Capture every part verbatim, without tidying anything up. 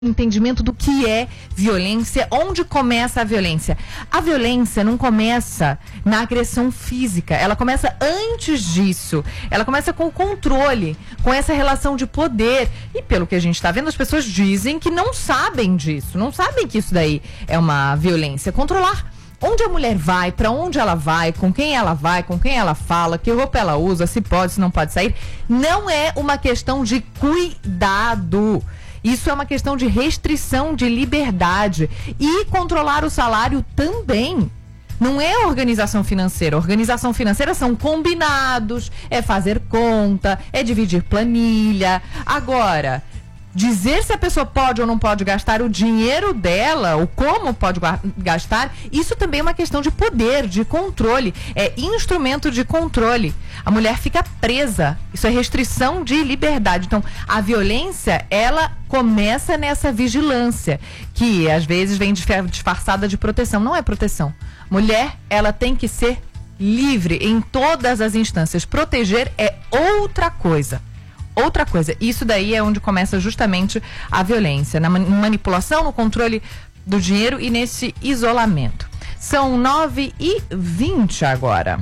entendimento do que é violência, onde começa a violência. A violência não começa na agressão física, ela começa antes disso. Ela começa com o controle, com essa relação de poder. E pelo que a gente está vendo, as pessoas dizem que não sabem disso, não sabem que isso daí é uma violência. Controlar onde a mulher vai, para onde ela vai, com quem ela vai, com quem ela fala, que roupa ela usa, se pode, se não pode sair, não é uma questão de cuidado. Isso é uma questão de restrição de liberdade. E controlar o salário também. Não é organização financeira. Organização financeira são combinados, é fazer conta, é dividir planilha. Agora, dizer se a pessoa pode ou não pode gastar o dinheiro dela, ou como pode gastar, isso também é uma questão de poder, de controle. É instrumento de controle. A mulher fica presa. Isso é restrição de liberdade. Então, a violência, ela começa nessa vigilância, que às vezes vem disfarçada de proteção. Não é proteção. Mulher, ela tem que ser livre em todas as instâncias. Proteger é outra coisa. Outra coisa, isso daí é onde começa justamente a violência, na manipulação, no controle do dinheiro e nesse isolamento. São nove e vinte agora.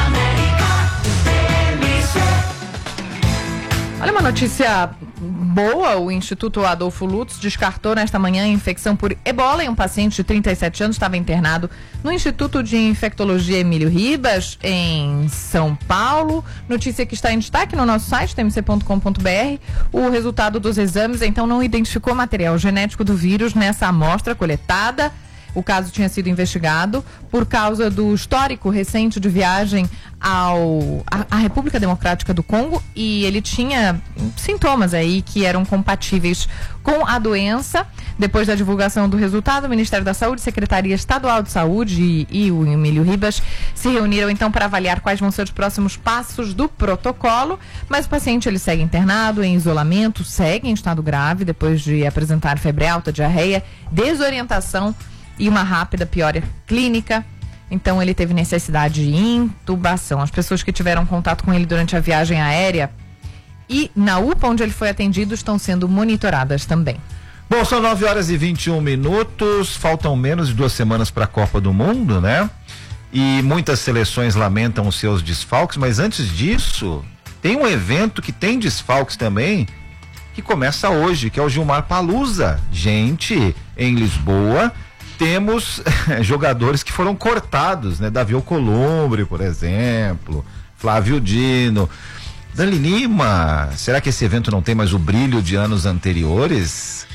Olha uma notícia boa, o Instituto Adolfo Lutz descartou nesta manhã a infecção por ebola em um paciente de trinta e sete anos, estava internado no Instituto de Infectologia Emílio Ribas, em São Paulo. Notícia que está em destaque no nosso site, t m c ponto com ponto b r. O resultado dos exames, então, não identificou material genético do vírus nessa amostra coletada. O caso tinha sido investigado por causa do histórico recente de viagem ao, à, à República Democrática do Congo, e ele tinha sintomas aí que eram compatíveis com a doença. Depois da divulgação do resultado, o Ministério da Saúde, Secretaria Estadual de Saúde e, e o Emílio Ribas se reuniram então para avaliar quais vão ser os próximos passos do protocolo, mas o paciente ele segue internado, em isolamento, segue em estado grave depois de apresentar febre alta, diarreia, desorientação e uma rápida piora clínica. Então ele teve necessidade de intubação. As pessoas que tiveram contato com ele durante a viagem aérea e na U P A onde ele foi atendido estão sendo monitoradas também. Bom, são nove horas e vinte e um minutos, faltam menos de duas semanas para a Copa do Mundo, né? E muitas seleções lamentam os seus desfalques, mas antes disso, tem um evento que tem desfalques também, que começa hoje, que é o Gilmar Palusa. Gente, em Lisboa, temos jogadores que foram cortados, né? Davi Alcolumbre, por exemplo, Flávio Dino, Dani Lima. Será que esse evento não tem mais o brilho de anos anteriores?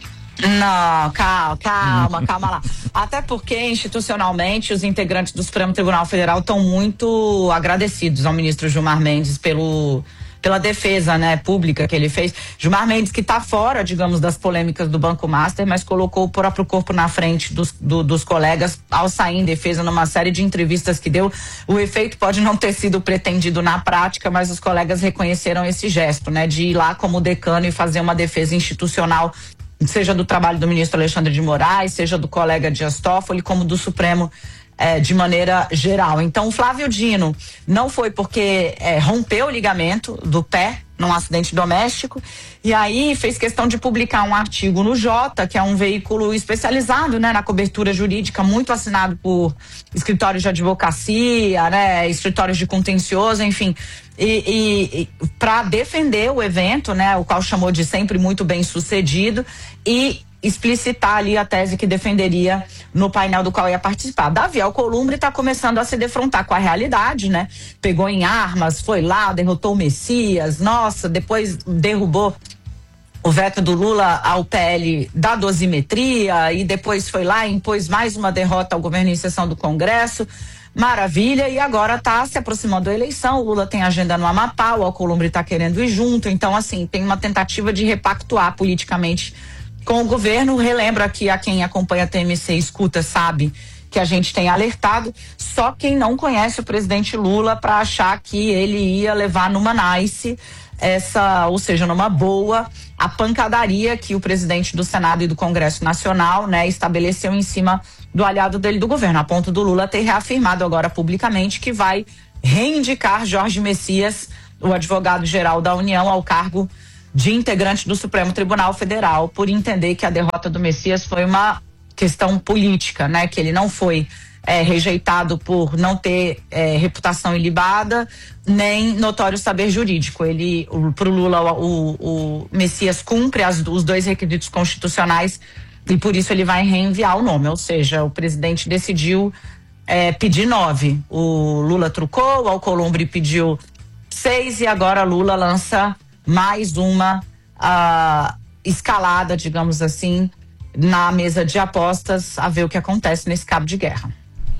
Não, calma, calma, calma lá. Até porque, institucionalmente, os integrantes do Supremo Tribunal Federal estão muito agradecidos ao ministro Gilmar Mendes pelo... pela defesa, né, pública que ele fez. Gilmar Mendes, que está fora, digamos, das polêmicas do Banco Master, mas colocou o próprio corpo na frente dos, do, dos colegas ao sair em defesa numa série de entrevistas que deu. O efeito pode não ter sido pretendido na prática, mas os colegas reconheceram esse gesto, né, de ir lá como decano e fazer uma defesa institucional, seja do trabalho do ministro Alexandre de Moraes, seja do colega Dias Toffoli, como do Supremo É, de maneira geral. Então, o Flávio Dino não foi porque é, rompeu o ligamento do pé num acidente doméstico, e aí fez questão de publicar um artigo no Jota, que é um veículo especializado, né, na cobertura jurídica, muito assinado por escritórios de advocacia, né, escritórios de contencioso, enfim, e, e, e para defender o evento, né, o qual chamou de sempre muito bem sucedido, e explicitar ali a tese que defenderia no painel do qual ia participar. Davi Alcolumbre está começando a se defrontar com a realidade, né? Pegou em armas, foi lá, derrotou o Messias, nossa, depois derrubou o veto do Lula ao P L da dosimetria e depois foi lá e impôs mais uma derrota ao governo em sessão do Congresso. Maravilha, e agora está se aproximando da eleição, o Lula tem agenda no Amapá, o Alcolumbre está querendo ir junto, então assim, tem uma tentativa de repactuar politicamente com o governo. Relembro aqui a quem acompanha a T M C e escuta, sabe que a gente tem alertado, só quem não conhece o presidente Lula para achar que ele ia levar numa nice, essa, ou seja, numa boa, a pancadaria que o presidente do Senado e do Congresso Nacional, né, estabeleceu em cima do aliado dele do governo, a ponto do Lula ter reafirmado agora publicamente que vai reivindicar Jorge Messias, o advogado-geral da União, ao cargo de integrante do Supremo Tribunal Federal por entender que a derrota do Messias foi uma questão política, né? Que ele não foi é, rejeitado por não ter é, reputação ilibada, nem notório saber jurídico. Ele, para o Lula, o, o Messias cumpre as, os dois requisitos constitucionais e por isso ele vai reenviar o nome. Ou seja, o presidente decidiu é, pedir nove. O Lula trucou, o Alcolumbre pediu seis e agora Lula lança mais uma uh, escalada, digamos assim, na mesa de apostas, a ver o que acontece nesse cabo de guerra.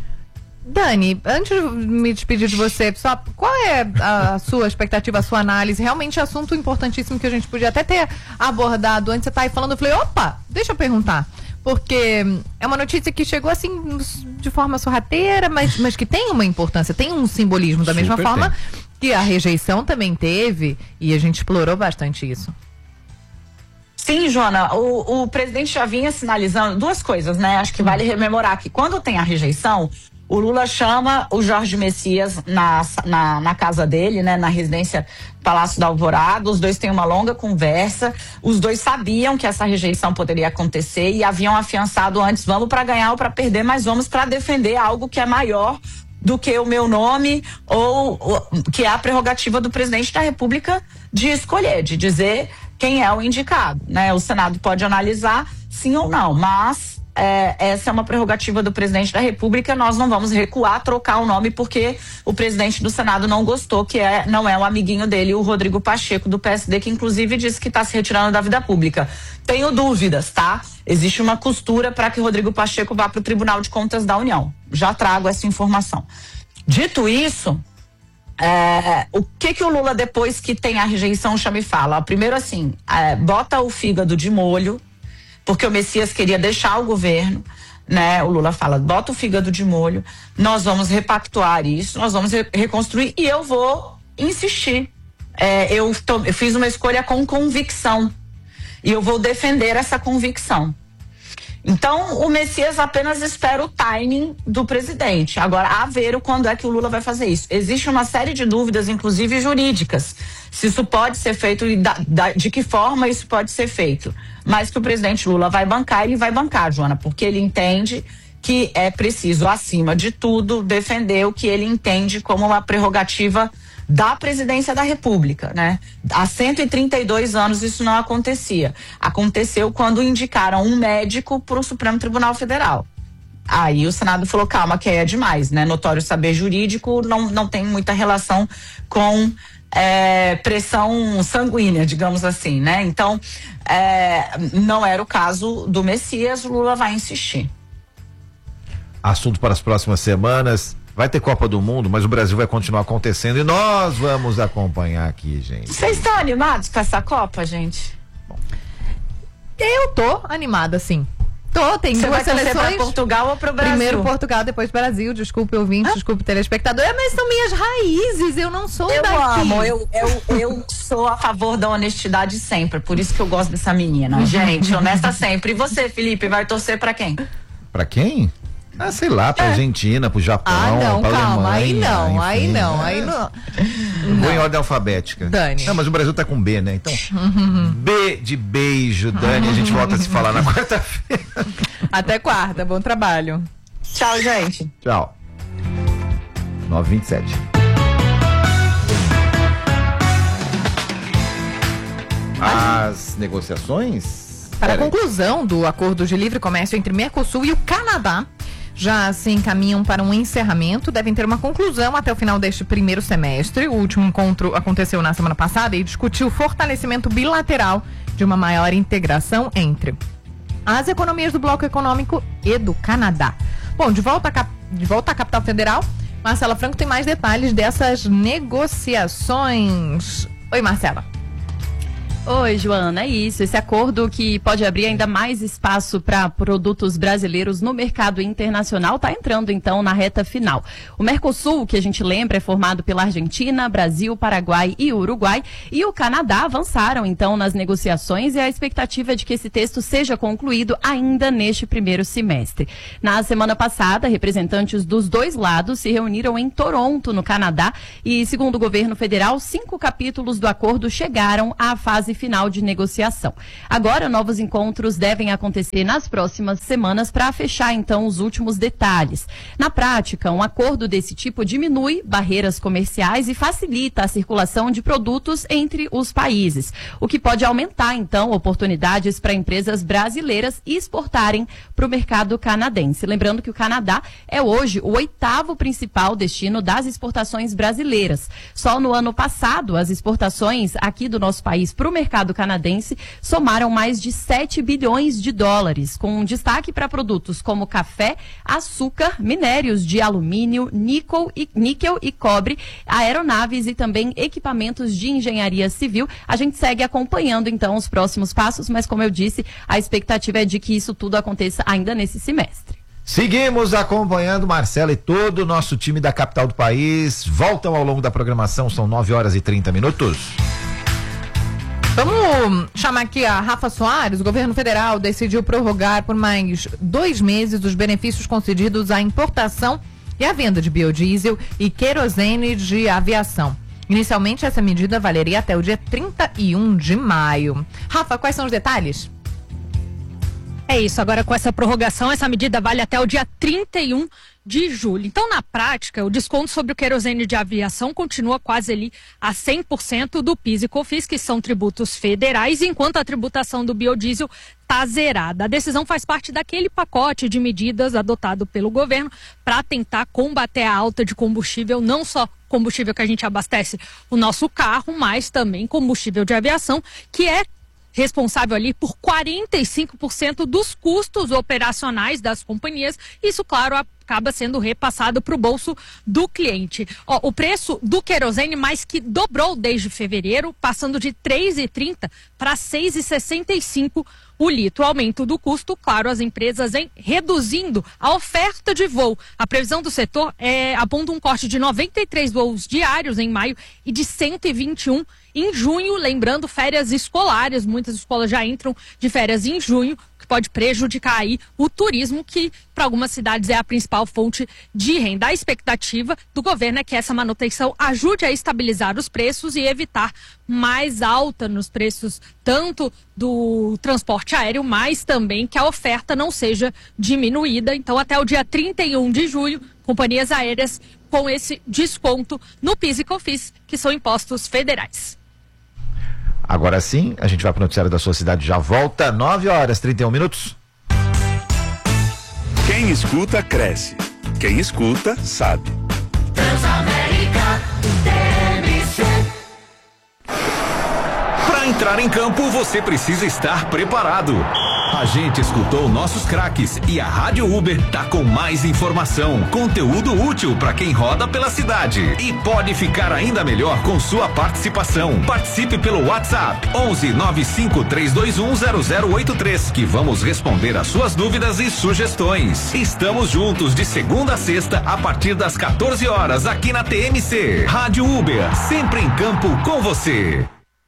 Dani, antes de me despedir de você, só, qual é a, a sua expectativa, a sua análise? Realmente é assunto importantíssimo que a gente podia até ter abordado antes. Você tá aí falando, eu falei, opa, deixa eu perguntar. Porque é uma notícia que chegou assim de forma sorrateira, mas, mas que tem uma importância, tem um simbolismo da Super mesma forma tem. Que a rejeição também teve, e a gente explorou bastante isso. Sim, Joana, o, o presidente já vinha sinalizando duas coisas, né? Acho que vale rememorar que quando tem a rejeição, o Lula chama o Jorge Messias na, na, na casa dele, né? Na residência Palácio da Alvorada. Os dois têm uma longa conversa. Os dois sabiam que essa rejeição poderia acontecer e haviam afiançado antes, vamos para ganhar ou para perder, mas vamos para defender algo que é maior do que o meu nome ou, ou que é a prerrogativa do presidente da República de escolher, de dizer quem é o indicado, né? O Senado pode analisar sim ou não, mas é, essa é uma prerrogativa do presidente da República. Nós não vamos recuar, trocar o nome porque o presidente do Senado não gostou, que é, não é o amiguinho dele, o Rodrigo Pacheco do P S D, que inclusive disse que está se retirando da vida pública. Tenho dúvidas, tá? Existe uma costura para que o Rodrigo Pacheco vá para o Tribunal de Contas da União. Já trago essa informação. Dito isso, é, o que que o Lula, depois que tem a rejeição, chama e fala? Primeiro assim, é, bota o fígado de molho, porque o Messias queria deixar o governo, né? O Lula fala, bota o fígado de molho, nós vamos repactuar isso, nós vamos re reconstruir e eu vou insistir. É, eu, tô, eu fiz uma escolha com convicção e eu vou defender essa convicção. Então, o Messias apenas espera o timing do presidente. Agora, a ver quando é que o Lula vai fazer isso. Existe uma série de dúvidas, inclusive jurídicas, se isso pode ser feito e da, da, de que forma isso pode ser feito. Mas que o presidente Lula vai bancar, ele vai bancar, Joana, porque ele entende que é preciso, acima de tudo, defender o que ele entende como uma prerrogativa da presidência da República, né? Há cento e trinta e dois anos isso não acontecia. Aconteceu quando indicaram um médico para o Supremo Tribunal Federal. Aí o Senado falou, calma, que aí é demais, né? Notório saber jurídico não, não tem muita relação com é, pressão sanguínea, digamos assim, né? Então, é, não era o caso do Messias, o Lula vai insistir. Assunto para as próximas semanas. Vai ter Copa do Mundo, mas o Brasil vai continuar acontecendo e nós vamos acompanhar aqui, gente. Vocês estão animados com essa Copa, gente? Bom, eu tô animada, sim. Tô, tem Você duas vai seleções. Pra Portugal ou pro Brasil? Primeiro Portugal, depois Brasil. Desculpe ouvinte, ah. desculpe telespectador. É, mas são minhas raízes, eu não sou eu daqui. Amo, eu eu eu sou a favor da honestidade sempre, por isso que eu gosto dessa menina. Gente, honesta sempre. E você, Felipe, vai torcer pra quem? Pra quem? Ah, sei lá, pra é. Argentina, pro Japão, ah, não, pra calma, Alemanha. Aí não, enfim, aí não, aí não. Vou em ordem alfabética. Dani. Não, mas o Brasil tá com B, né? Então, B de beijo, Dani. A gente volta a se falar na quarta-feira. Até quarta, bom trabalho. Tchau, gente. Tchau. nove e vinte e sete. As negociações... Para a conclusão do acordo de livre comércio entre Mercosul e o Canadá, já se encaminham para um encerramento, devem ter uma conclusão até o final deste primeiro semestre. O último encontro aconteceu na semana passada e discutiu o fortalecimento bilateral de uma maior integração entre as economias do bloco econômico e do Canadá. Bom, de volta a, cap... de volta à capital federal, Marcela Franco tem mais detalhes dessas negociações. Oi, Marcela. Oi, Joana, é isso. Esse acordo que pode abrir ainda mais espaço para produtos brasileiros no mercado internacional está entrando, então, na reta final. O Mercosul, que a gente lembra, é formado pela Argentina, Brasil, Paraguai e Uruguai. E o Canadá avançaram, então, nas negociações e a expectativa é de que esse texto seja concluído ainda neste primeiro semestre. Na semana passada, representantes dos dois lados se reuniram em Toronto, no Canadá, e, segundo o governo federal, cinco capítulos do acordo chegaram à fase fase final de negociação. Agora, novos encontros devem acontecer nas próximas semanas para fechar, então, os últimos detalhes. Na prática, um acordo desse tipo diminui barreiras comerciais e facilita a circulação de produtos entre os países, o que pode aumentar, então, oportunidades para empresas brasileiras exportarem para o mercado canadense. Lembrando que o Canadá é hoje o oitavo principal destino das exportações brasileiras. Só no ano passado, as exportações aqui do nosso país para o mercado canadense somaram mais de sete bilhões de dólares, com um destaque para produtos como café, açúcar, minérios de alumínio, níquel e, níquel e cobre, aeronaves e também equipamentos de engenharia civil. A gente segue acompanhando, então, os próximos passos, mas, como eu disse, a expectativa é de que isso tudo aconteça ainda nesse semestre. Seguimos acompanhando Marcela e todo o nosso time da capital do país. Voltam ao longo da programação, são nove horas e trinta minutos. Vamos chamar aqui a Rafa Soares. O governo federal decidiu prorrogar por mais dois meses os benefícios concedidos à importação e à venda de biodiesel e querosene de aviação. Inicialmente, essa medida valeria até o dia trinta e um de maio. Rafa, quais são os detalhes? É isso, agora com essa prorrogação, essa medida vale até o dia trinta e um de julho. Então, na prática, o desconto sobre o querosene de aviação continua quase ali a cem por cento do PIS e COFINS, que são tributos federais, enquanto a tributação do biodiesel está zerada. A decisão faz parte daquele pacote de medidas adotado pelo governo para tentar combater a alta de combustível, não só combustível que a gente abastece o nosso carro, mas também combustível de aviação, que é responsável ali por quarenta e cinco por cento dos custos operacionais das companhias. Isso, claro, acaba sendo repassado para o bolso do cliente. Ó, o preço do querosene mais que dobrou desde fevereiro, passando de três reais e trinta centavos para seis reais e sessenta e cinco centavos o litro. O aumento do custo, claro, as empresas em reduzindo a oferta de voo. A previsão do setor é, aponta um corte de noventa e três voos diários em maio e de cento e vinte e um em junho, lembrando férias escolares. Muitas escolas já entram de férias em junho, que pode prejudicar aí o turismo, que para algumas cidades é a principal fonte de renda. A expectativa do governo é que essa manutenção ajude a estabilizar os preços e evitar mais alta nos preços tanto do transporte aéreo, mas também que a oferta não seja diminuída. Então, até o dia trinta e um de julho, companhias aéreas com esse desconto no PIS e COFINS, que são impostos federais. Agora sim, a gente vai para o noticiário da sua cidade, já volta, nove horas e trinta e um minutos. Quem escuta, cresce. Quem escuta, sabe. Transamérica T M C. Para entrar em campo, você precisa estar preparado. A gente escutou nossos craques e a Rádio Uber tá com mais informação, conteúdo útil para quem roda pela cidade e pode ficar ainda melhor com sua participação. Participe pelo WhatsApp onze nove cinco três dois um zero zero oito três, que vamos responder as suas dúvidas e sugestões. Estamos juntos de segunda a sexta a partir das quatorze horas aqui na T M C. Rádio Uber, sempre em campo com você.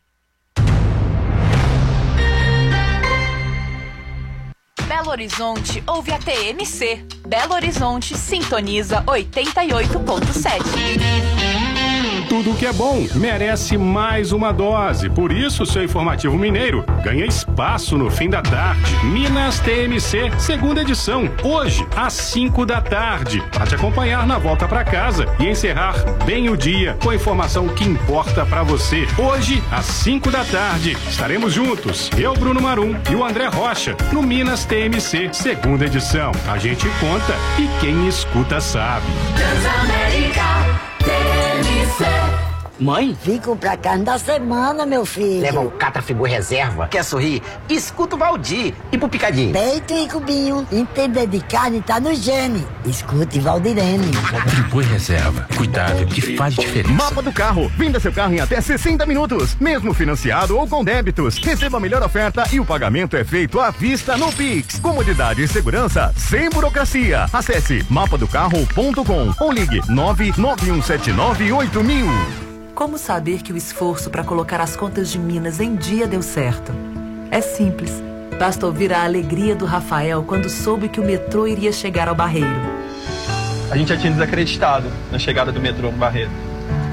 Belo Horizonte ouve a T M C. Belo Horizonte sintoniza oitenta e oito ponto sete. Tudo que é bom merece mais uma dose. Por isso, seu informativo mineiro ganha espaço no fim da tarde. Minas T M C, segunda edição, hoje às cinco da tarde, para te acompanhar na volta para casa e encerrar bem o dia com a informação que importa para você. Hoje às cinco da tarde estaremos juntos, eu, Bruno Marum e o André Rocha, no Minas T M C, segunda edição. A gente conta e quem escuta sabe. Transamérica T M C. Mãe? Vim comprar carne da semana, meu filho. Leva um Catra Friboi Reserva. Quer sorrir? Escuta o Valdir. E pro picadinho? Peito e cubinho. Entender de carne tá no gene. Escute Valdirene. Friboi Reserva. Cuidado que faz diferença. Mapa do Carro. Venda seu carro em até sessenta minutos. Mesmo financiado ou com débitos. Receba a melhor oferta e o pagamento é feito à vista no Pix. Comodidade e segurança sem burocracia. Acesse mapa do carro ponto com ou ligue nove nove um sete nove oito mil. Como saber que o esforço para colocar as contas de Minas em dia deu certo? É simples. Basta ouvir a alegria do Rafael quando soube que o metrô iria chegar ao Barreiro. A gente já tinha desacreditado na chegada do metrô no Barreiro.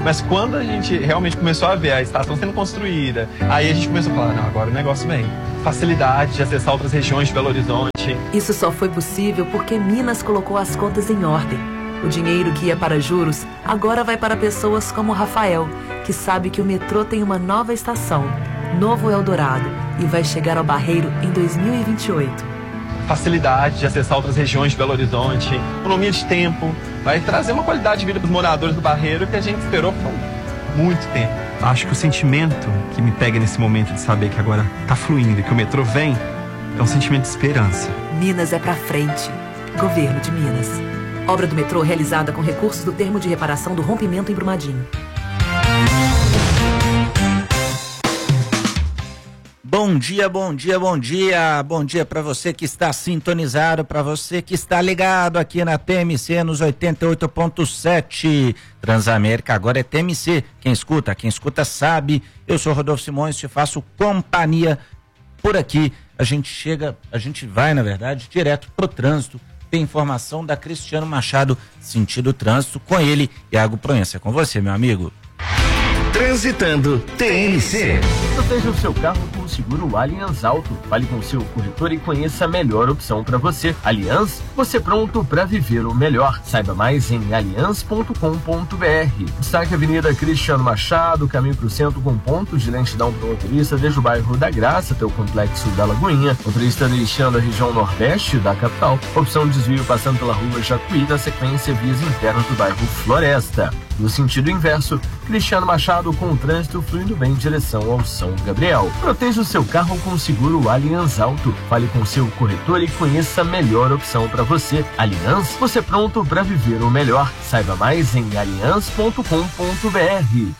Mas quando a gente realmente começou a ver a estação sendo construída, aí a gente começou a falar, não, agora o negócio vem. Facilidade de acessar outras regiões de Belo Horizonte. Isso só foi possível porque Minas colocou as contas em ordem. O dinheiro que ia para juros agora vai para pessoas como Rafael, que sabe que o metrô tem uma nova estação, Novo Eldorado, e vai chegar ao Barreiro em dois mil e vinte e oito. Facilidade de acessar outras regiões de Belo Horizonte, economia de tempo, vai trazer uma qualidade de vida para os moradores do Barreiro que a gente esperou por muito tempo. Acho que o sentimento que me pega nesse momento de saber que agora tá fluindo e que o metrô vem, é um sentimento de esperança. Minas é pra frente. Governo de Minas. Obra do metrô realizada com recursos do termo de reparação do rompimento em Brumadinho. Bom dia, bom dia, bom dia. Bom dia para você que está sintonizado, para você que está ligado aqui na T M C nos oitenta e oito ponto sete. Transamérica agora é T M C. Quem escuta, quem escuta sabe. Eu sou Rodolfo Simões, te faço companhia por aqui. A gente chega, a gente vai, na verdade, direto pro trânsito. Tem informação da Cristiano Machado, sentido trânsito, com ele, Iago Proença. É com você, meu amigo. Transitando T M C. Proteja o seu carro com o seguro Allianz Auto. Fale com o seu corretor e conheça a melhor opção para você. Allianz, você pronto para viver o melhor. Saiba mais em allianz ponto com ponto b r. Destaque Avenida Cristiano Machado, caminho para o centro com pontos de lentidão para o motorista desde o bairro da Graça até o complexo da Lagoinha. Motorista deixando a região nordeste da capital. Opção de desvio passando pela rua Jacuí, na sequência vias internas do bairro Floresta. No sentido inverso, Cristiano Machado com o trânsito fluindo bem em direção ao São Gabriel. Proteja o seu carro com o seguro Allianz Auto. Fale com seu corretor e conheça a melhor opção para você. Allianz, você pronto para viver o melhor. Saiba mais em allianz ponto com ponto b r.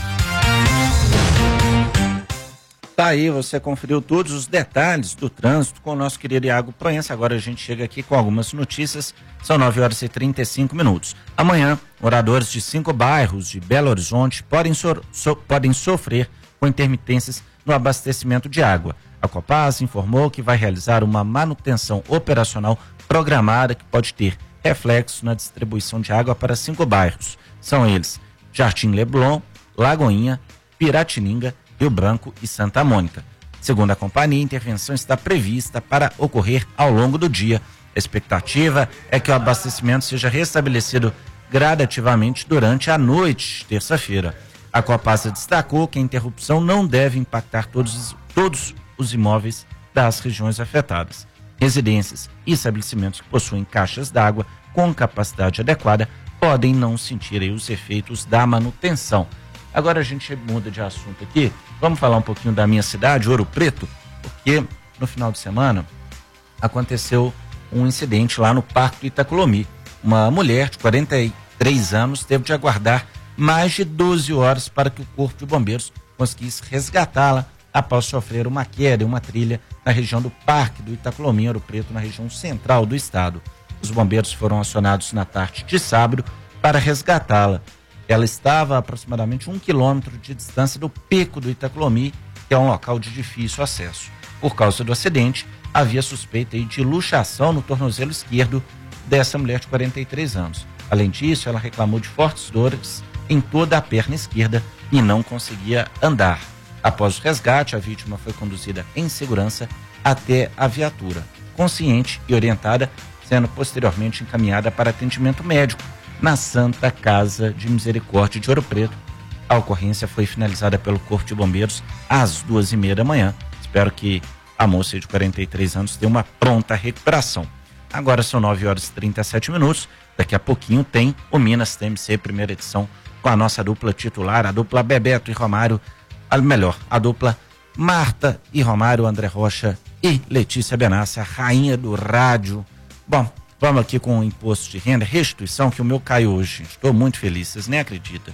Tá aí, você conferiu todos os detalhes do trânsito com o nosso querido Iago Proença. Agora a gente chega aqui com algumas notícias. São nove horas e trinta e cinco minutos. Amanhã, moradores de cinco bairros de Belo Horizonte podem, so, so, podem sofrer com intermitências no abastecimento de água. A Copasa informou que vai realizar uma manutenção operacional programada que pode ter reflexo na distribuição de água para cinco bairros. São eles Jardim Leblon, Lagoinha, Piratininga, Rio Branco e Santa Mônica. Segundo a companhia, a intervenção está prevista para ocorrer ao longo do dia. A expectativa é que o abastecimento seja restabelecido gradativamente durante a noite de terça-feira. A Copasa destacou que a interrupção não deve impactar todos, todos os imóveis das regiões afetadas. Residências e estabelecimentos que possuem caixas d'água com capacidade adequada podem não sentir aí os efeitos da manutenção. Agora a gente muda de assunto aqui. Vamos falar um pouquinho da minha cidade, Ouro Preto, porque no final de semana aconteceu um incidente lá no Parque do Itacolomi. Uma mulher de quarenta e três anos teve de aguardar mais de doze horas para que o Corpo de Bombeiros conseguisse resgatá-la após sofrer uma queda em uma trilha na região do Parque do Itacolomi, Ouro Preto, na região central do estado. Os bombeiros foram acionados na tarde de sábado para resgatá-la. Ela estava a aproximadamente um quilômetro de distância do Pico do Itacolomi, que é um local de difícil acesso. Por causa do acidente, havia suspeita de luxação no tornozelo esquerdo dessa mulher de quarenta e três anos. Além disso, ela reclamou de fortes dores em toda a perna esquerda e não conseguia andar. Após o resgate, a vítima foi conduzida em segurança até a viatura, consciente e orientada, sendo posteriormente encaminhada para atendimento médico na Santa Casa de Misericórdia de Ouro Preto. A ocorrência foi finalizada pelo Corpo de Bombeiros às duas e meia da manhã. Espero que a moça de quarenta e três anos tenha uma pronta recuperação. Agora são nove horas e trinta e sete minutos. Daqui a pouquinho tem o Minas T M C, primeira edição, com a nossa dupla titular, a dupla Bebeto e Romário, a melhor, a dupla Marta e Romário, André Rocha e Letícia Benassi, a rainha do rádio. Bom, vamos aqui com o imposto de renda, restituição, que o meu caiu hoje. Estou muito feliz, vocês nem acreditam.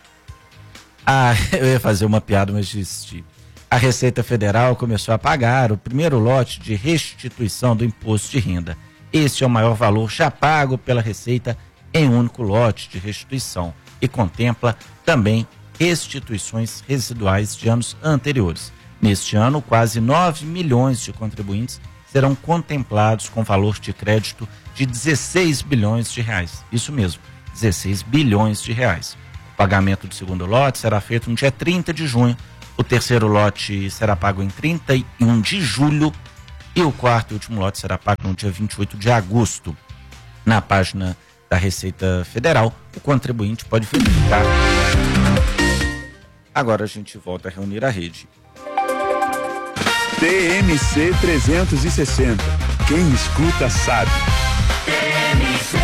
Ah, eu ia fazer uma piada, mas desisti. A Receita Federal começou a pagar o primeiro lote de restituição do imposto de renda. Este é o maior valor já pago pela Receita em um único lote de restituição e contempla também restituições residuais de anos anteriores. Neste ano, quase nove milhões de contribuintes serão contemplados com valor de crédito de dezesseis bilhões de reais. Isso mesmo, dezesseis bilhões de reais. O pagamento do segundo lote será feito no dia trinta de junho. O terceiro lote será pago em trinta e um de julho. E o quarto e último lote será pago no dia vinte e oito de agosto. Na página da Receita Federal, o contribuinte pode verificar. Agora a gente volta a reunir a rede. T M C trezentos e sessenta. Quem escuta sabe. T M C.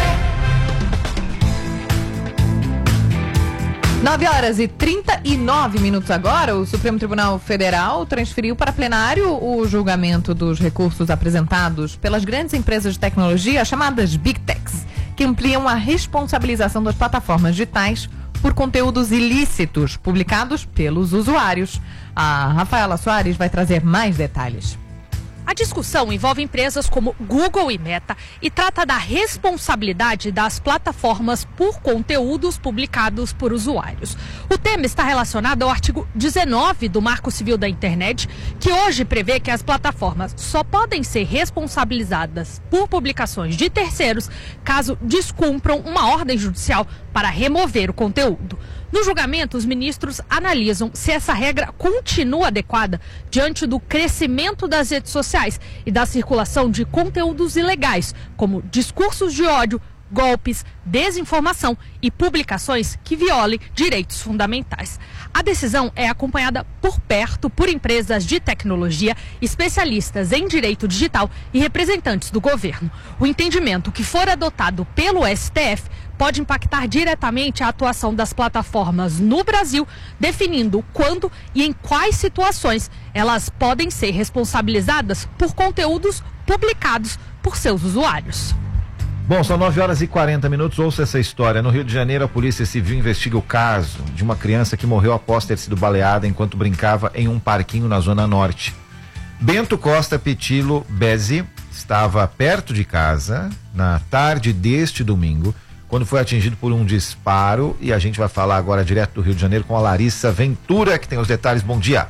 nove horas e trinta e nove minutos agora, o Supremo Tribunal Federal transferiu para plenário o julgamento dos recursos apresentados pelas grandes empresas de tecnologia, chamadas Big Techs, que ampliam a responsabilização das plataformas digitais por conteúdos ilícitos publicados pelos usuários. A Rafaela Soares vai trazer mais detalhes. A discussão envolve empresas como Google e Meta e trata da responsabilidade das plataformas por conteúdos publicados por usuários. O tema está relacionado ao artigo dezenove do Marco Civil da Internet, que hoje prevê que as plataformas só podem ser responsabilizadas por publicações de terceiros caso descumpram uma ordem judicial para remover o conteúdo. No julgamento, os ministros analisam se essa regra continua adequada diante do crescimento das redes sociais e da circulação de conteúdos ilegais, como discursos de ódio, golpes, desinformação e publicações que violem direitos fundamentais. A decisão é acompanhada por perto por empresas de tecnologia, especialistas em direito digital e representantes do governo. O entendimento que for adotado pelo S T F pode impactar diretamente a atuação das plataformas no Brasil, definindo quando e em quais situações elas podem ser responsabilizadas por conteúdos publicados por seus usuários. Bom, são nove horas e quarenta minutos, ouça essa história. No Rio de Janeiro, a Polícia Civil investiga o caso de uma criança que morreu após ter sido baleada enquanto brincava em um parquinho na Zona Norte. Bento Costa Petilo Bezzi estava perto de casa na tarde deste domingo, quando foi atingido por um disparo, e a gente vai falar agora direto do Rio de Janeiro com a Larissa Ventura, que tem os detalhes. Bom dia.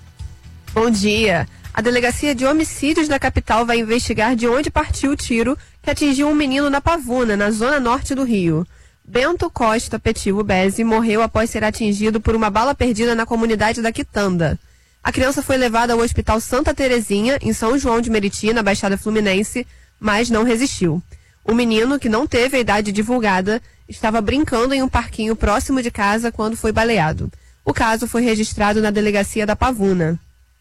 Bom dia. A Delegacia de Homicídios da capital vai investigar de onde partiu o tiro que atingiu um menino na Pavuna, na zona norte do Rio. Bento Costa Petivo Bezzi morreu após ser atingido por uma bala perdida na comunidade da Quitanda. A criança foi levada ao Hospital Santa Terezinha, em São João de Meriti, na Baixada Fluminense, mas não resistiu. O menino, que não teve a idade divulgada, estava brincando em um parquinho próximo de casa quando foi baleado. O caso foi registrado na Delegacia da Pavuna.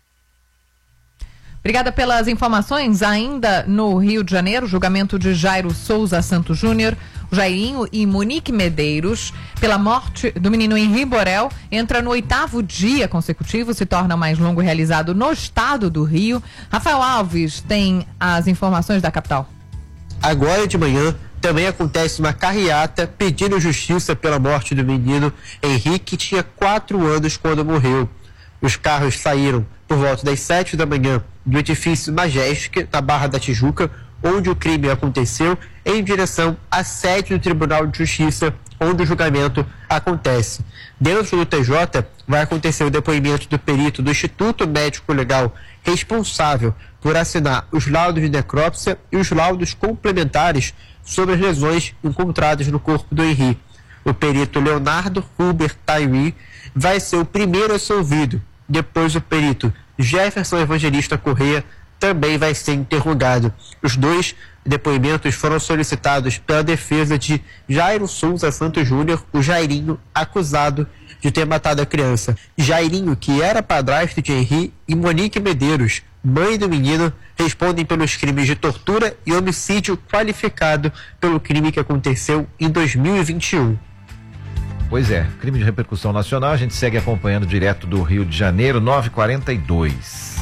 Obrigada pelas informações. Ainda no Rio de Janeiro, julgamento de Jairo Souza Santos Júnior, Jairinho e Monique Medeiros pela morte do menino Henri Borel entra no oitavo dia consecutivo, se torna o mais longo realizado no estado do Rio. Rafael Alves tem as informações da capital. Agora de manhã também acontece uma carreata pedindo justiça pela morte do menino Henrique, que tinha quatro anos quando morreu. Os carros saíram por volta das sete da manhã do edifício Majestic, na Barra da Tijuca, onde o crime aconteceu, em direção à sede do Tribunal de Justiça, onde o julgamento acontece. Dentro do T J vai acontecer o depoimento do perito do Instituto Médico Legal responsável por assinar os laudos de necrópsia e os laudos complementares sobre as lesões encontradas no corpo do Henri. O perito Leonardo Huber Taiwi vai ser o primeiro a ser ouvido. Depois o perito Jefferson Evangelista Corrêa também vai ser interrogado. Os dois depoimentos foram solicitados pela defesa de Jairo Souza Santos Júnior, o Jairinho, acusado de ter matado a criança. Jairinho, que era padrasto de Henri, e Monique Medeiros, mãe do menino, respondem pelos crimes de tortura e homicídio qualificado pelo crime que aconteceu em dois mil e vinte e um. Pois é, crime de repercussão nacional, a gente segue acompanhando direto do Rio de Janeiro, nove e quarenta e dois.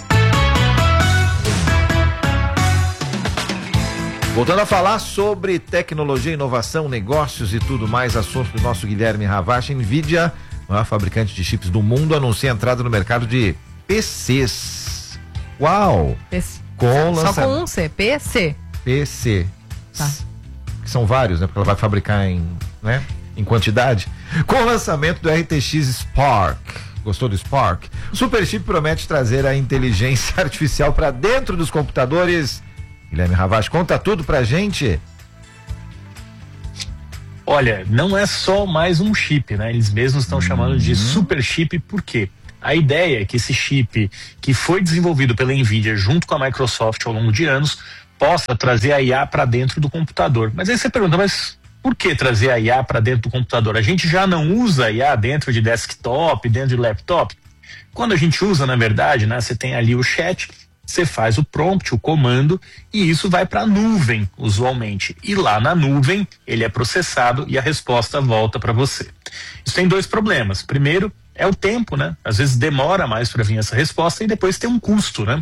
Voltando a falar sobre tecnologia, inovação, negócios e tudo mais, assunto do nosso Guilherme Ravache. Nvidia, maior fabricante de chips do mundo, anuncia a entrada no mercado de P Cs. Uau! P C. Com Só lança... com um C, P C. P C. Tá. Que são vários, né? Porque ela vai fabricar em, né? em quantidade. Com o lançamento do R T X Spark. Gostou do Spark? O Super Chip promete trazer a inteligência artificial para dentro dos computadores. Guilherme Ravache, conta tudo pra gente. Olha, não é só mais um chip, né? Eles mesmos estão chamando de super chip, por quê? A ideia é que esse chip, que foi desenvolvido pela NVIDIA junto com a Microsoft ao longo de anos, possa trazer a I A para dentro do computador. Mas aí você pergunta, mas por que trazer a I A para dentro do computador? A gente já não usa a I A dentro de desktop, dentro de laptop? Quando a gente usa, na verdade, né, você tem ali o chat, você faz o prompt, o comando, e isso vai para a nuvem, usualmente. E lá na nuvem, ele é processado e a resposta volta para você. Isso tem dois problemas. Primeiro, é o tempo, né? Às vezes demora mais para vir essa resposta e depois tem um custo, né?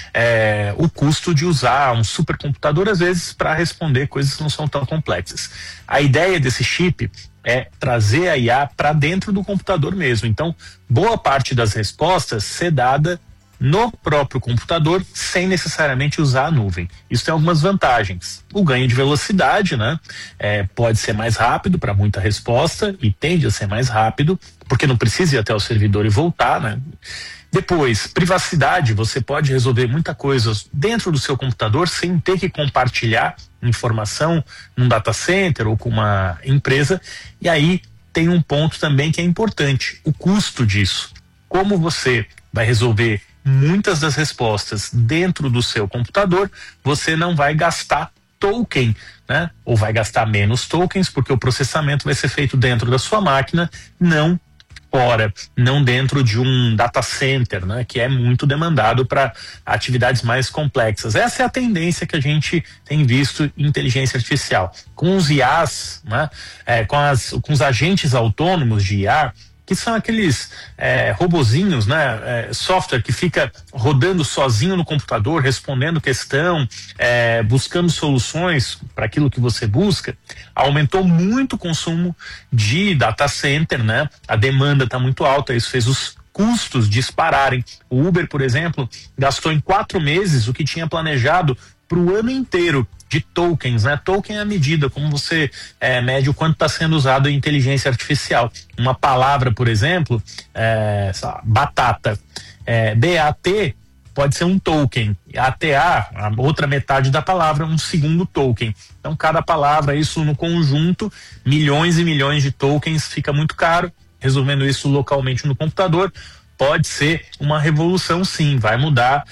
É, o custo de usar um supercomputador, às vezes, para responder coisas que não são tão complexas. A ideia desse chip é trazer a I A para dentro do computador mesmo. Então, boa parte das respostas ser dada no próprio computador, sem necessariamente usar a nuvem. Isso tem algumas vantagens. O ganho de velocidade, né? É, pode ser mais rápido para muita resposta e tende a ser mais rápido, porque não precisa ir até o servidor e voltar, né? Depois, privacidade, você pode resolver muita coisa dentro do seu computador sem ter que compartilhar informação num data center ou com uma empresa. E aí tem um ponto também que é importante, o custo disso. Como você vai resolver muitas das respostas dentro do seu computador, você não vai gastar token, né? Ou vai gastar menos tokens, porque o processamento vai ser feito dentro da sua máquina, não fora, não dentro de um data center, né? Que é muito demandado para atividades mais complexas. Essa é a tendência que a gente tem visto em inteligência artificial. Com os I As, né? É, com, as, com os agentes autônomos de I A, que são aqueles é, robozinhos, né, é, software que fica rodando sozinho no computador, respondendo questão, é, buscando soluções para aquilo que você busca, aumentou muito o consumo de data center, né? A demanda está muito alta, isso fez os custos dispararem. O Uber, por exemplo, gastou em quatro meses o que tinha planejado para o ano inteiro de tokens, né? Token é a medida, como você é, mede o quanto está sendo usado em inteligência artificial. Uma palavra, por exemplo, é, batata, é, B A T pode ser um token, A T A, a outra metade da palavra, um segundo token. Então, cada palavra, isso no conjunto, milhões e milhões de tokens, fica muito caro. Resolvendo isso localmente no computador, pode ser uma revolução, sim, vai mudar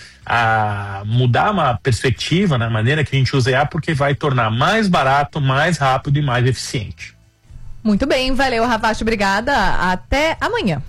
a mudar uma perspectiva na maneira que a gente usa I A, porque vai tornar mais barato, mais rápido e mais eficiente. Muito bem, valeu, Ravache, obrigada. Até amanhã.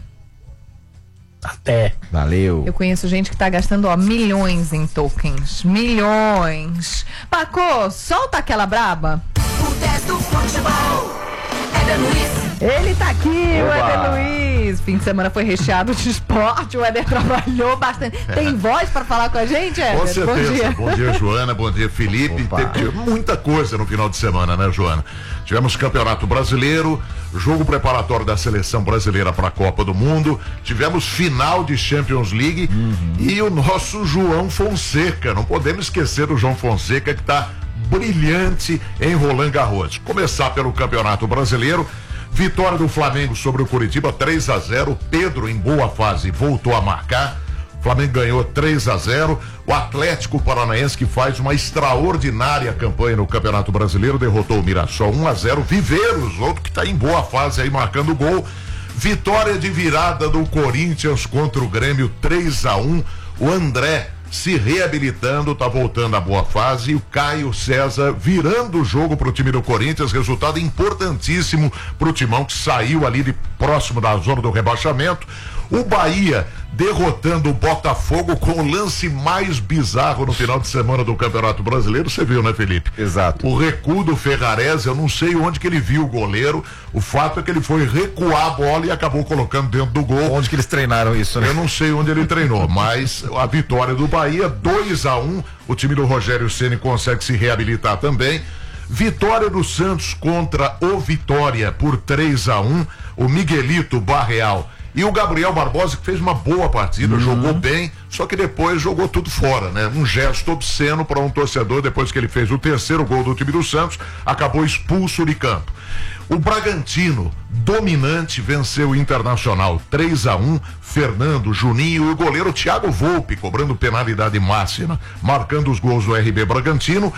Até. Valeu. Eu conheço gente que tá gastando, ó, milhões em tokens. Milhões. Paco, solta aquela braba. O dez do futebol. Éder Luiz. Ele tá aqui, Oba. o Éder Luiz. Fim de semana foi recheado de esporte. O Éder trabalhou bastante. Tem voz pra falar com a gente, Éder? Com certeza. Bom dia. Bom dia, Joana. Bom dia, Felipe. Opa. Teve muita coisa no final de semana, né, Joana? Tivemos Campeonato Brasileiro, jogo preparatório da seleção brasileira para a Copa do Mundo, tivemos final de Champions League uhum. e o nosso João Fonseca. Não podemos esquecer o João Fonseca, que está brilhante em Roland Garros. Começar pelo Campeonato Brasileiro. Vitória do Flamengo sobre o Curitiba, três a zero. Pedro, em boa fase, voltou a marcar. O Flamengo ganhou três a zero. O Atlético Paranaense, que faz uma extraordinária campanha no Campeonato Brasileiro, derrotou o Mirassol um a zero. Viveiros, outro que está em boa fase aí, marcando gol. Vitória de virada do Corinthians contra o Grêmio, três a um. O André se reabilitando, tá voltando à boa fase, e o Caio César virando o jogo pro time do Corinthians, resultado importantíssimo pro Timão, que saiu ali de próximo da zona do rebaixamento. O Bahia derrotando o Botafogo com o lance mais bizarro no final de semana do Campeonato Brasileiro, você viu, né, Felipe? Exato. O recuo do Ferrarese, eu não sei onde que ele viu o goleiro, o fato é que ele foi recuar a bola e acabou colocando dentro do gol. Onde que eles treinaram isso, né? Eu não sei onde ele treinou, mas a vitória do Bahia, dois a um, o time do Rogério Ceni consegue se reabilitar também. Vitória do Santos contra o Vitória por três a um, o Miguelito Barreal e o Gabriel Barbosa, que fez uma boa partida, uhum. jogou bem, só que depois jogou tudo fora, né? Um gesto obsceno para um torcedor, depois que ele fez o terceiro gol do time do Santos, acabou expulso de campo. O Bragantino, dominante, venceu o Internacional três a um, Fernando, Juninho e o goleiro Thiago Volpe, cobrando penalidade máxima, marcando os gols do R B Bragantino.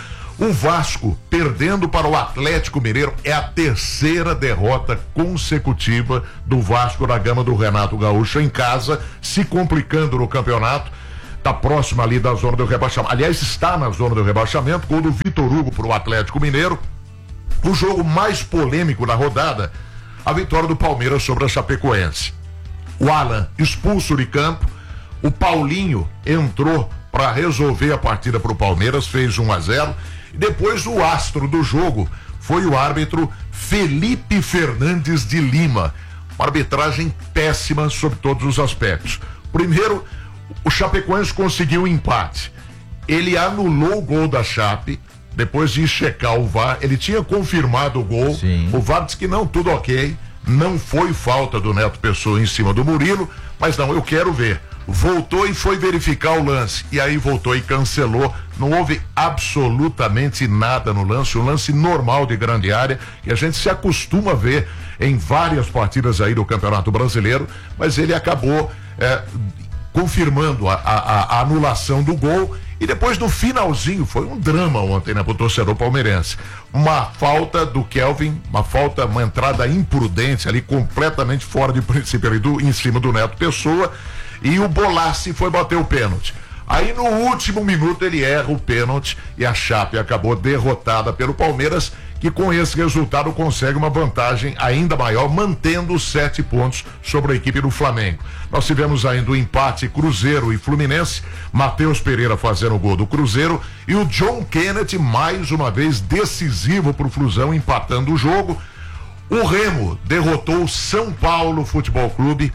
O Vasco perdendo para o Atlético Mineiro, é a terceira derrota consecutiva do Vasco na gama do Renato Gaúcho em casa, se complicando no campeonato. Está próximo ali da zona do rebaixamento. Aliás, está na zona do rebaixamento. Gol do Vitor Hugo para o Atlético Mineiro. O jogo mais polêmico da rodada, a vitória do Palmeiras sobre a Chapecoense. O Alan expulso de campo. O Paulinho entrou para resolver a partida para o Palmeiras, fez um a zero. E depois o astro do jogo foi o árbitro Felipe Fernandes de Lima. Uma arbitragem péssima sob todos os aspectos. Primeiro, o Chapecoense conseguiu um empate. Ele anulou o gol da Chape, depois de checar o V A R. Ele tinha confirmado o gol. Sim. O V A R disse que não, tudo ok. Não foi falta do Neto Pessoa em cima do Murilo, mas não, eu quero ver. Voltou e foi verificar o lance. E aí voltou e cancelou. Não houve absolutamente nada no lance. Um lance normal de grande área, que a gente se acostuma a ver em várias partidas aí do Campeonato Brasileiro, mas ele acabou é, confirmando a, a, a anulação do gol. E depois no finalzinho, foi um drama ontem, né, pro torcedor palmeirense. Uma falta do Kelvin, uma falta, uma entrada imprudente ali, completamente fora de princípio ali do, em cima do Neto Pessoa. E o Bolassi foi bater o pênalti. Aí no último minuto ele erra o pênalti e a Chape acabou derrotada pelo Palmeiras, que com esse resultado consegue uma vantagem ainda maior, mantendo os sete pontos sobre a equipe do Flamengo. Nós tivemos ainda o empate Cruzeiro e Fluminense, Matheus Pereira fazendo o gol do Cruzeiro e o John Kennedy mais uma vez decisivo para o Flusão, empatando o jogo. O Remo derrotou o São Paulo Futebol Clube.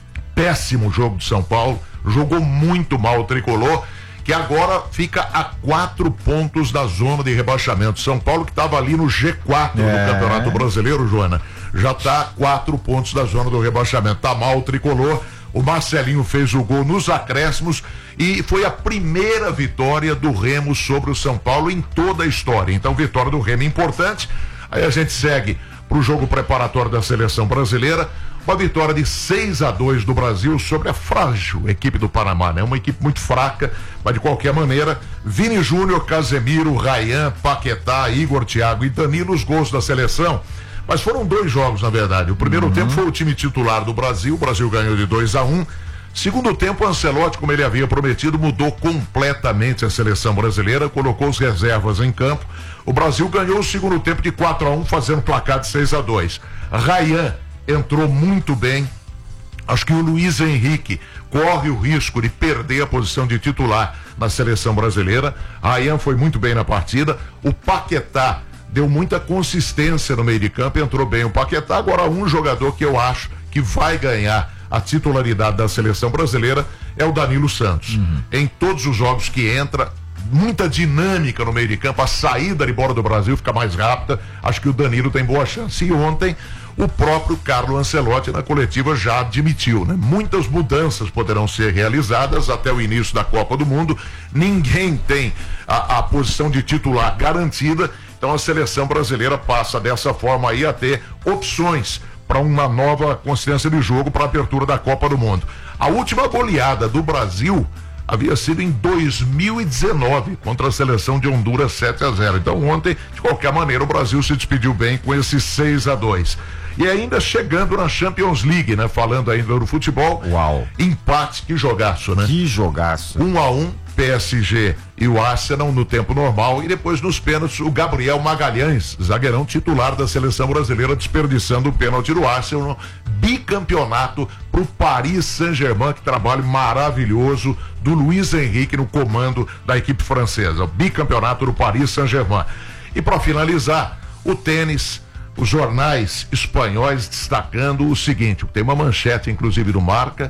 Péssimo jogo de São Paulo, jogou muito mal o tricolor, que agora fica a quatro pontos da zona de rebaixamento. São Paulo, que estava ali no G quatro é. do Campeonato Brasileiro, Joana, já está a quatro pontos da zona do rebaixamento. Tá mal o tricolor. O Marcelinho fez o gol nos acréscimos e foi a primeira vitória do Remo sobre o São Paulo em toda a história. Então, vitória do Remo importante. Aí a gente segue para o jogo preparatório da seleção brasileira. Uma vitória de seis a dois do Brasil sobre a frágil equipe do Panamá, né? Uma equipe muito fraca, mas de qualquer maneira, Vini Júnior, Casemiro, Rayán, Paquetá, Igor, Thiago e Danilo, os gols da seleção. Mas foram dois jogos, na verdade. O primeiro uhum. tempo foi o time titular do Brasil, o Brasil ganhou de dois a um. Segundo tempo, o Ancelotti, como ele havia prometido, mudou completamente a seleção brasileira, colocou os reservas em campo. O Brasil ganhou o segundo tempo de quatro a um, fazendo placar de seis a dois. Rayán entrou muito bem. Acho que o Luiz Henrique corre o risco de perder a posição de titular na seleção brasileira. Rayán foi muito bem na partida. O Paquetá deu muita consistência no meio de campo, entrou bem o Paquetá. Agora, um jogador que eu acho que vai ganhar a titularidade da seleção brasileira é o Danilo Santos. Uhum. Em todos os jogos que entra, muita dinâmica no meio de campo, a saída de bola do Brasil fica mais rápida. Acho que o Danilo tem boa chance. E ontem o próprio Carlo Ancelotti na coletiva já admitiu, né? Muitas mudanças poderão ser realizadas até o início da Copa do Mundo. Ninguém tem a, a posição de titular garantida, então a seleção brasileira passa dessa forma aí a ter opções para uma nova consciência de jogo para a abertura da Copa do Mundo. A última goleada do Brasil havia sido em dois mil e dezenove contra a seleção de Honduras, sete a zero. Então ontem, de qualquer maneira, o Brasil se despediu bem com esse seis a dois. E ainda chegando na Champions League, né? Falando ainda do futebol. Uau. Empate, que jogaço, né? Que jogaço. Um a um, P S G e o Arsenal no tempo normal. E depois nos pênaltis, o Gabriel Magalhães, zagueirão titular da seleção brasileira, desperdiçando o pênalti do Arsenal. Bicampeonato pro Paris Saint-Germain, que trabalho maravilhoso do Luiz Henrique no comando da equipe francesa. O bicampeonato do Paris Saint-Germain. E para finalizar, o tênis. Os jornais espanhóis destacando o seguinte, tem uma manchete inclusive do Marca: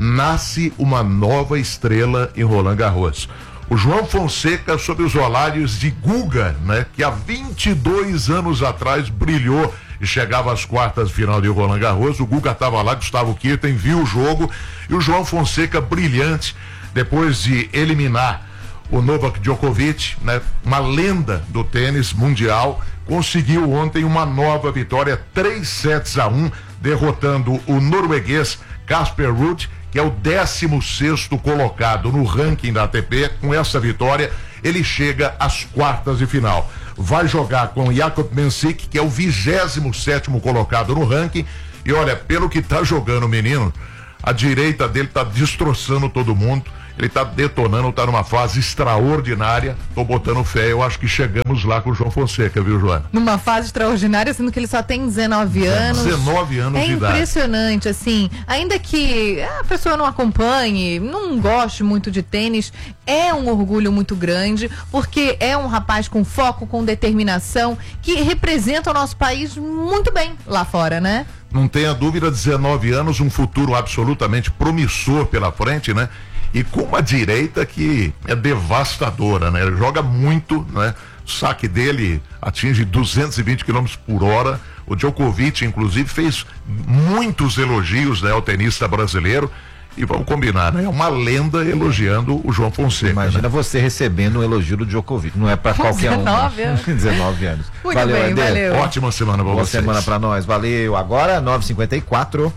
nasce uma nova estrela em Roland Garros. O João Fonseca sob os olhares de Guga, né, que há vinte e dois anos atrás brilhou e chegava às quartas de final de Roland Garros. O Guga estava lá, Gustavo Kirten viu o jogo e o João Fonseca brilhante depois de eliminar o Novak Djokovic, né, uma lenda do tênis mundial, conseguiu ontem uma nova vitória, três sets a um, derrotando o norueguês Casper Ruud, que é o décimo sexto colocado no ranking da A T P. Com essa vitória, ele chega às quartas de final. Vai jogar com Jakob Mensik, que é o vigésimo sétimo colocado no ranking. E olha, pelo que tá jogando o menino, a direita dele tá destroçando todo mundo. Ele tá detonando, tá numa fase extraordinária. Tô botando fé, eu acho que chegamos lá com o João Fonseca, viu, Joana? Numa fase extraordinária, sendo que ele só tem dezenove anos. dezenove anos é de idade. É impressionante, assim. Ainda que a pessoa não acompanhe, não goste muito de tênis, é um orgulho muito grande, porque é um rapaz com foco, com determinação, que representa o nosso país muito bem lá fora, né? Não tenha dúvida, dezenove anos, um futuro absolutamente promissor pela frente, né? E com uma direita que é devastadora, né? Ele joga muito, né? O saque dele atinge duzentos e vinte quilômetros por hora. O Djokovic, inclusive, fez muitos elogios, né, ao tenista brasileiro. E vamos combinar, né? É uma lenda elogiando o João Fonseca. Imagina, né? você recebendo um elogio do Djokovic. Não é pra qualquer um. dezenove anos. dezenove anos. Muito valeu, bem, Eder. valeu. Ótima semana pra Boa vocês. semana pra nós. Valeu. Agora, nove e cinquenta e quatro.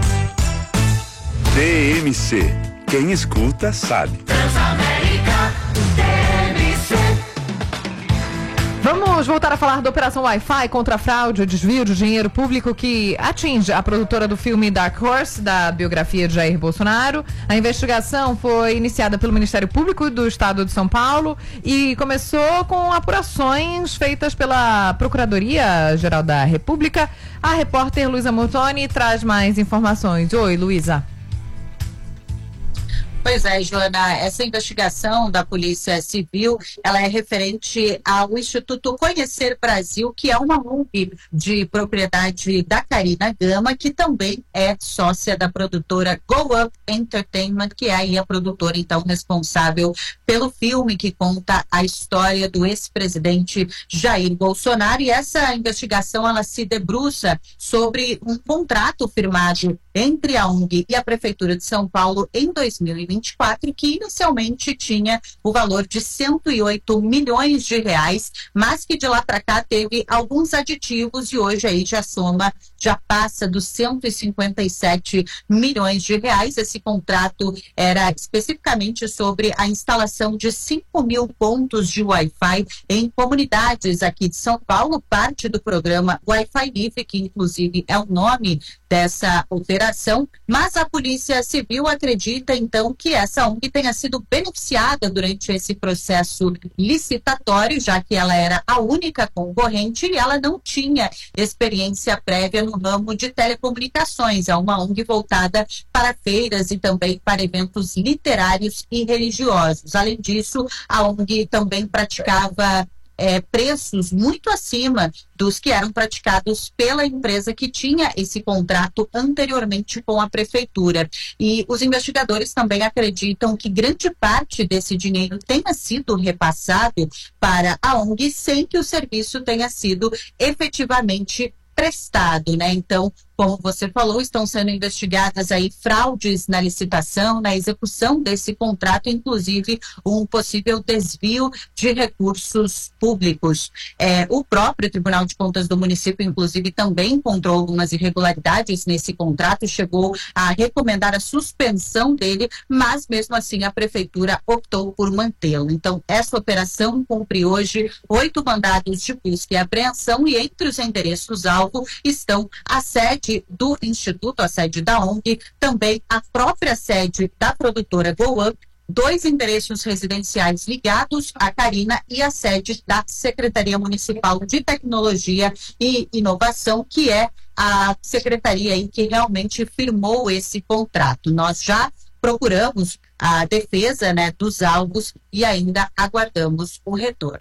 T M C. Quem escuta sabe. Transamérica, T M C. Vamos voltar a falar da Operação Wi-Fi contra a fraude e desvio de dinheiro público que atinge a produtora do filme Dark Horse, da biografia de Jair Bolsonaro. A investigação foi iniciada pelo Ministério Público do Estado de São Paulo e começou com apurações feitas pela Procuradoria-Geral da República. A repórter Luísa Mortoni traz mais informações. Oi, Luísa. Pois é, Joana, essa investigação da Polícia Civil, ela é referente ao Instituto Conhecer Brasil, que é uma O N G de propriedade da Karina Gama, que também é sócia da produtora Go Up Entertainment, que é aí a produtora, então, responsável pelo filme que conta a história do ex-presidente Jair Bolsonaro. E essa investigação, ela se debruça sobre um contrato firmado entre a O N G e a Prefeitura de São Paulo em dois mil e vinte e quatro, que inicialmente tinha o valor de cento e oito milhões de reais, mas que de lá para cá teve alguns aditivos e hoje aí já soma, já passa dos cento e cinquenta e sete milhões de reais. Esse contrato era especificamente sobre a instalação de cinco mil pontos de Wi-Fi em comunidades aqui de São Paulo, parte do programa Wi-Fi Livre, que inclusive é o nome dessa operação, mas a Polícia Civil acredita então que essa O N G tenha sido beneficiada durante esse processo licitatório, já que ela era a única concorrente e ela não tinha experiência prévia no ramo de telecomunicações. É uma O N G voltada para feiras e também para eventos literários e religiosos. Além disso, a O N G também praticava É, preços muito acima dos que eram praticados pela empresa que tinha esse contrato anteriormente com a prefeitura. E os investigadores também acreditam que grande parte desse dinheiro tenha sido repassado para a O N G sem que o serviço tenha sido efetivamente prestado, né? Então, como você falou, estão sendo investigadas aí fraudes na licitação, na execução desse contrato, inclusive um possível desvio de recursos públicos. É, o próprio Tribunal de Contas do município, inclusive, também encontrou algumas irregularidades nesse contrato, chegou a recomendar a suspensão dele, mas mesmo assim a prefeitura optou por mantê-lo. Então, essa operação cumpre hoje oito mandados de busca e apreensão, e entre os endereços-alvo estão a sede do Instituto, a sede da O N G, também a própria sede da produtora Go Up, dois endereços residenciais ligados à Karina e a sede da Secretaria Municipal de Tecnologia e Inovação, que é a secretaria aí que realmente firmou esse contrato. Nós já procuramos a defesa, né, dos alvos e ainda aguardamos o retorno.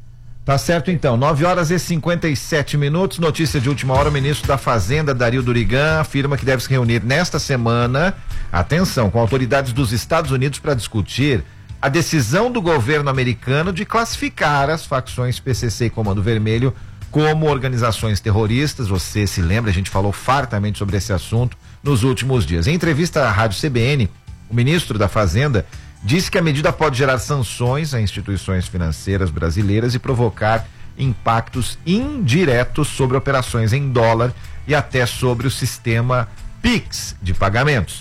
Tá certo, então. nove horas e cinquenta e sete minutos. Notícia de última hora: o ministro da Fazenda, Dario Durigan, afirma que deve se reunir nesta semana, atenção, com autoridades dos Estados Unidos para discutir a decisão do governo americano de classificar as facções P C C e Comando Vermelho como organizações terroristas. Você se lembra, a gente falou fartamente sobre esse assunto nos últimos dias. Em entrevista à Rádio C B N, o ministro da Fazenda disse que a medida pode gerar sanções a instituições financeiras brasileiras e provocar impactos indiretos sobre operações em dólar e até sobre o sistema Pix de pagamentos.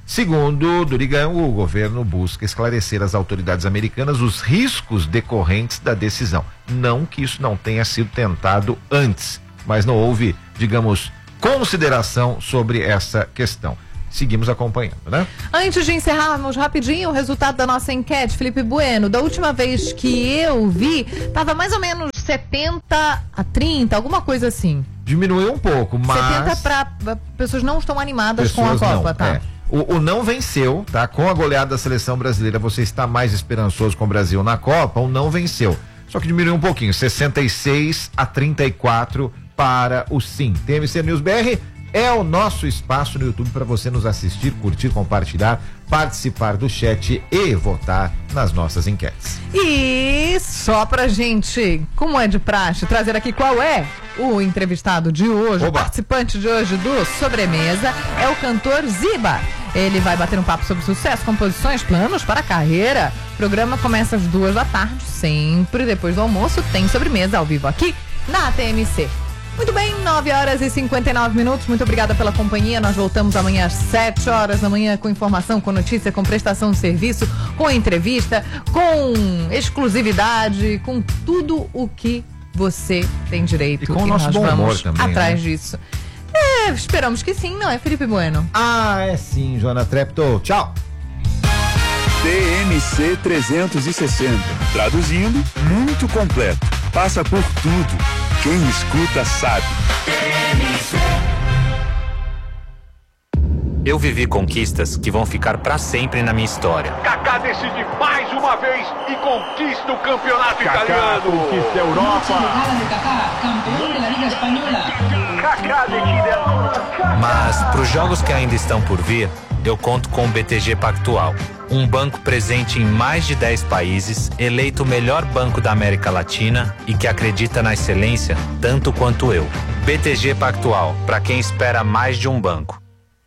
Segundo Durigan, o governo busca esclarecer às autoridades americanas os riscos decorrentes da decisão. Não que isso não tenha sido tentado antes, mas não houve, digamos, consideração sobre essa questão. Seguimos acompanhando, né? Antes de encerrarmos rapidinho o resultado da nossa enquete, Felipe Bueno, da última vez que eu vi, tava mais ou menos setenta a trinta, alguma coisa assim. Diminuiu um pouco, mas... setenta para pessoas não estão animadas pessoas com a Copa, não, tá? É. O, o não venceu, tá? Com a goleada da seleção brasileira, você está mais esperançoso com o Brasil na Copa, o não venceu. Só que diminuiu um pouquinho, sessenta e seis a trinta e quatro para o sim. T M C News B R é o nosso espaço no YouTube para você nos assistir, curtir, compartilhar, participar do chat e votar nas nossas enquetes. E só pra gente, como é de praxe, trazer aqui qual é o entrevistado de hoje, Oba. o participante de hoje do Sobremesa, é o cantor Ziba. Ele vai bater um papo sobre sucesso, composições, planos para a carreira. O programa começa às duas da tarde, sempre depois do almoço, tem sobremesa ao vivo aqui na T M C. Muito bem, nove horas e cinquenta e nove minutos. Muito obrigada pela companhia. Nós voltamos amanhã às sete horas da manhã com informação, com notícia, com prestação de serviço, com entrevista, com exclusividade, com tudo o que você tem direito. E com o nosso nós bom vamos humor também, atrás né? disso. É, esperamos que sim, não é, Felipe Bueno? Ah, é sim, Joana Trepto. Tchau. T M C trezentos e sessenta. Traduzindo, muito completo. Passa por tudo. Quem escuta sabe. Eu vivi conquistas que vão ficar pra sempre na minha história. Kaká decide mais uma vez e conquista o campeonato Kaká italiano. conquista a Europa. Kaká decide. Mas pros jogos que ainda estão por vir, eu conto com o B T G Pactual, um banco presente em mais de dez países, eleito o melhor banco da América Latina e que acredita na excelência tanto quanto eu. B T G Pactual, para quem espera mais de um banco.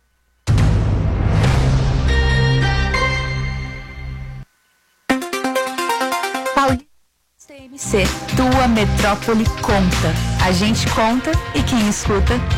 T M C, tua metrópole conta. A gente conta e quem escuta